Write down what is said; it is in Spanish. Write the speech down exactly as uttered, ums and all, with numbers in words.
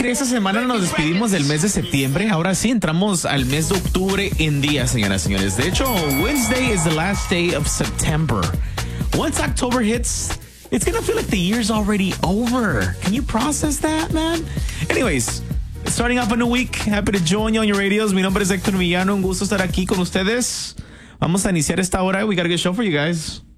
cree? Esta semana nos despedimos del mes de septiembre. Ahora sí entramos al mes de octubre en días, señoras y señores. De hecho, Wednesday is the last day of September. Once October hits, it's gonna feel like the year's already over. Can you process that, man? Anyways, starting off a new week. Happy to join you on your radios. Mi nombre es Héctor Villano. Un gusto estar aquí con ustedes. Vamos a iniciar esta hora. We got a good show for you guys.